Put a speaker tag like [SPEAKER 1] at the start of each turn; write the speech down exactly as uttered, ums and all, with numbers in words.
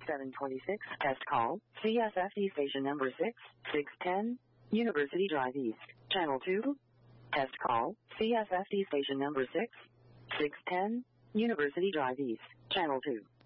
[SPEAKER 1] seven twenty-six. Test call. C S F D station number six six ten. University Drive East. Channel two. Test call. C S F D station number six six ten. University Drive East. Channel two.